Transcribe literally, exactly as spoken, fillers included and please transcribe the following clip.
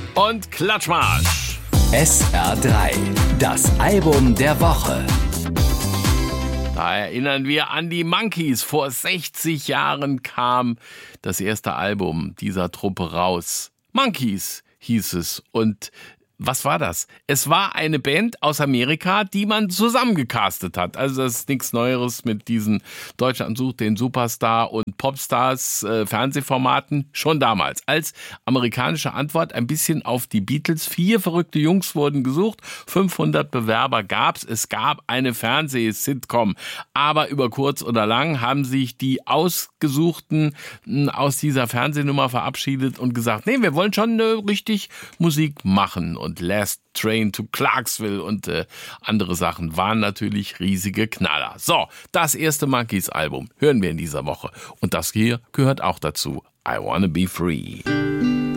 und Klatschmarsch. S R drei, das Album der Woche. Da erinnern wir an die Monkees. Vor sechzig Jahren kam das erste Album dieser Truppe raus. Monkees hieß es. Und was war das? Es war eine Band aus Amerika, die man zusammengecastet hat. Also das ist nichts Neueres mit diesen Deutschland sucht den Superstar und Popstars äh, Fernsehformaten. Schon damals. Als amerikanische Antwort ein bisschen auf die Beatles. Vier verrückte Jungs wurden gesucht. fünfhundert Bewerber gab's. Es gab eine Fernseh-Sitcom. Aber über kurz oder lang haben sich die Ausgesuchten mh, aus dieser Fernsehnummer verabschiedet und gesagt, nee, wir wollen schon äh, richtig Musik machen. Und Und Last Train to Clarksville und äh, andere Sachen waren natürlich riesige Knaller. So, das erste Monkees-Album hören wir in dieser Woche. Und das hier gehört auch dazu. I Wanna Be Free.